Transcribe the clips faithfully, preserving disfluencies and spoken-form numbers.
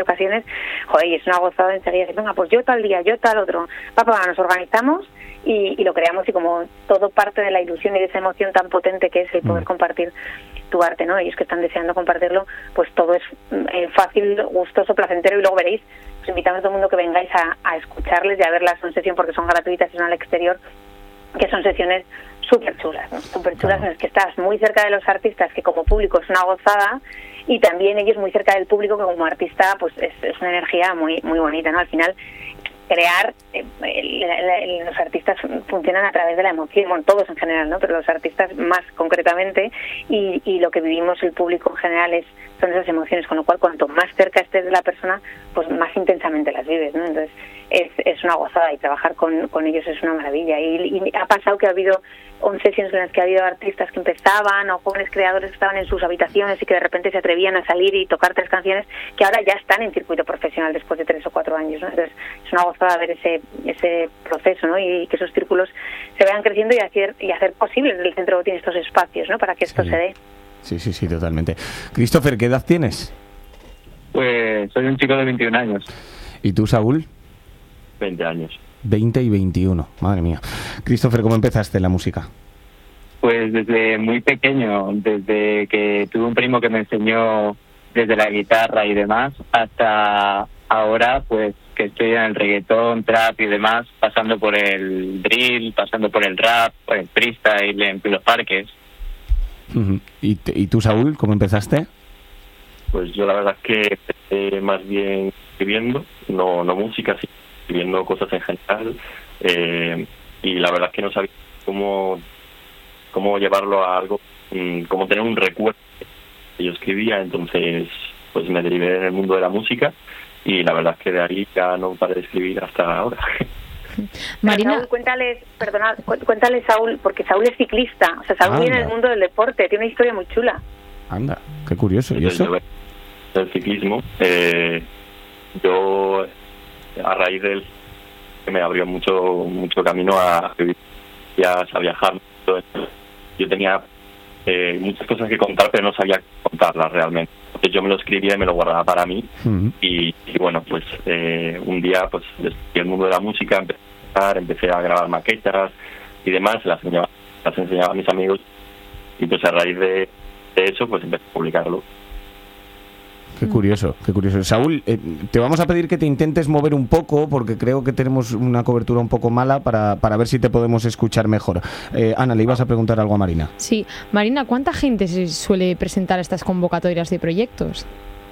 ocasiones, joder, y es una gozada enseguida decir, venga, pues yo tal día, yo tal otro, papá, nos organizamos y, y lo creamos, y como todo parte de la ilusión y de esa emoción tan potente que es el poder mm. compartir tu arte, ¿no? Ellos que están deseando compartirlo, pues todo es eh, fácil, gustoso, placentero, y luego veréis, os invitamos a todo el mundo que vengáis a, a escucharles y a verlas en sesión, porque son gratuitas y son al exterior, que son sesiones súper chulas, ¿no? Súper chulas, claro, en las que estás muy cerca de los artistas, que como público es una gozada, y también ellos muy cerca del público, que como artista pues es, es una energía muy muy bonita, ¿no? Al final, crear, eh, el, el, el, los artistas funcionan a través de la emoción, bueno, todos en general, ¿no? Pero los artistas más concretamente, y, y lo que vivimos el público en general es son esas emociones, con lo cual cuanto más cerca estés de la persona, pues más intensamente las vives, ¿no? Entonces es, es una gozada, y trabajar con, con ellos es una maravilla. Y, y ha pasado que ha habido once sesiones en las que ha habido artistas que empezaban, o jóvenes creadores que estaban en sus habitaciones y que de repente se atrevían a salir y tocar tres canciones, que ahora ya están en circuito profesional después de tres o cuatro años, ¿no? Entonces es una gozada ver ese ese proceso, ¿no? Y que esos círculos se vayan creciendo y hacer y hacer posibles desde el Centro Botín estos espacios, ¿no? Para que esto sí. se dé. Sí, sí, sí, totalmente. Christopher, ¿qué edad tienes? Pues soy un chico de veintiún años. ¿Y tú, Saúl? veinte años. veinte y veintiuno, madre mía. Christopher, ¿cómo empezaste en la música? Pues desde muy pequeño, desde que tuve un primo que me enseñó desde la guitarra y demás, hasta ahora, pues que estoy en el reggaetón, trap y demás, pasando por el drill, pasando por el rap, por el freestyle en los parques. Uh-huh. ¿Y, t- ¿Y tú, Saúl, cómo empezaste? Pues yo la verdad es que empecé más bien escribiendo, no no música, sino escribiendo cosas en general, eh, y la verdad es que no sabía cómo cómo llevarlo a algo, mmm, cómo tener un recuerdo que yo escribía. Entonces pues me derivé en el mundo de la música, y la verdad es que de ahí ya no paré de escribir hasta ahora. Marina, Saúl, cuéntales, perdona, cuéntales, Saúl, porque Saúl es ciclista, o sea, Saúl Anda. viene del mundo del deporte, tiene una historia muy chula. Anda, qué curioso. ¿Y eso? El ciclismo, eh, yo a raíz del que me abrió mucho mucho camino a a viajar. Yo tenía eh, muchas cosas que contar, pero no sabía contarlas realmente. Entonces yo me lo escribía y me lo guardaba para mí. Uh-huh. y, y bueno, pues eh, un día pues descubrí el mundo de la música, empecé a, cantar, empecé a grabar maquetas y demás, las enseñaba, las enseñaba a mis amigos, y pues a raíz de, de eso pues empecé a publicarlo. Qué curioso, qué curioso. Saúl, eh, te vamos a pedir que te intentes mover un poco, porque creo que tenemos una cobertura un poco mala, para, para ver si te podemos escuchar mejor. Eh, Ana, ¿le ibas a preguntar algo a Marina? Sí. Marina, ¿cuánta gente se suele presentar a estas convocatorias de proyectos?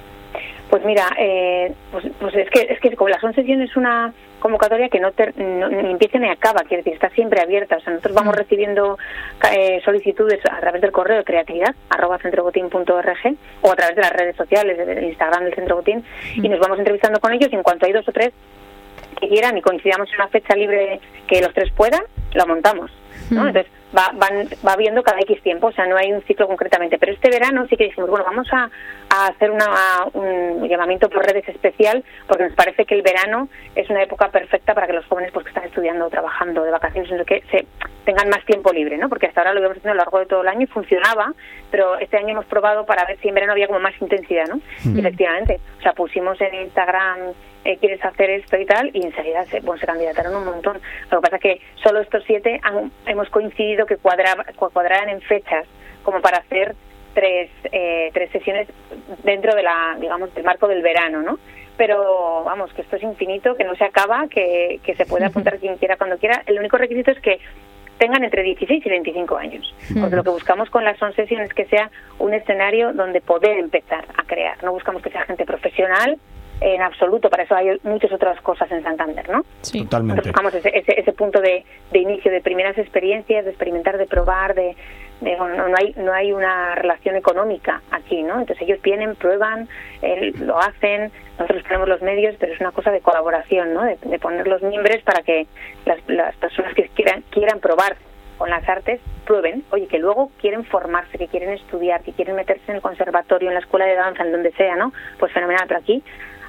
Pues mira, eh, pues, pues es que es que como la Son Sesión es una convocatoria que no, ter, no ni empieza ni acaba, quiere decir, está siempre abierta. O sea, nosotros vamos recibiendo eh, solicitudes a través del correo de creatividad arroba centrobotín punto org, o a través de las redes sociales, del Instagram del Centro Botín, y nos vamos entrevistando con ellos, y en cuanto hay dos o tres que quieran y coincidamos en una fecha libre que los tres puedan, la montamos, ¿no? Entonces va van, va viendo cada X tiempo, o sea, no hay un ciclo concretamente. Pero este verano sí que dijimos, bueno, vamos a, a hacer una, un llamamiento por redes especial, porque nos parece que el verano es una época perfecta para que los jóvenes, pues, que están estudiando, trabajando, de vacaciones, no sé qué, se tengan más tiempo libre, ¿no? Porque hasta ahora lo íbamos haciendo a lo largo de todo el año y funcionaba, pero este año hemos probado para ver si en verano había como más intensidad, ¿no? Mm. Y efectivamente, o sea, pusimos en Instagram, eh, ¿quieres hacer esto y tal? Y enseguida se, bueno, se candidataron un montón. Lo que pasa es que solo estos siete han, hemos coincidido que cuadra, cuadraran en fechas como para hacer tres eh, tres sesiones dentro de la, digamos, del marco del verano, ¿no? Pero vamos, que esto es infinito, que no se acaba, que, que se puede apuntar quien quiera cuando quiera. El único requisito es que tengan entre dieciséis y veinticinco años, porque lo que buscamos con las Son Sessions es que sea un escenario donde poder empezar a crear. No buscamos que sea gente profesional en absoluto, para eso hay muchas otras cosas en Santander, ¿no? Sí, totalmente. Entonces buscamos ese, ese, ese punto de, de inicio, de primeras experiencias, de experimentar, de probar, de, de bueno, no, no hay no hay una relación económica aquí, ¿no? Entonces ellos vienen, prueban, eh, lo hacen, nosotros ponemos los medios, pero es una cosa de colaboración, ¿no? De, de poner los miembros para que las, las personas que quieran quieran probar con las artes prueben, oye, que luego quieren formarse, que quieren estudiar, que quieren meterse en el conservatorio, en la escuela de danza, en donde sea, ¿no? Pues fenomenal, pero aquí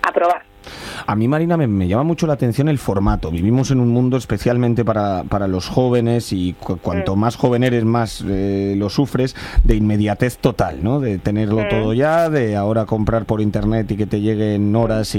a probar. A mí, Marina, me, me llama mucho la atención el formato. Vivimos en un mundo especialmente para, para los jóvenes y cu cuanto mm. más joven eres, más eh, lo sufres, de inmediatez total, ¿no? De tenerlo mm. todo ya, de ahora comprar por internet y que te lleguen horas